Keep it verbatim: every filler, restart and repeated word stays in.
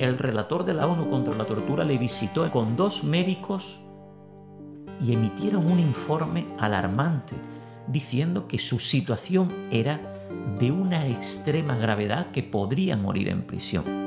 el relator de la ONU contra la tortura le visitó con dos médicos y emitieron un informe alarmante diciendo que su situación era de una extrema gravedad, que podría morir en prisión.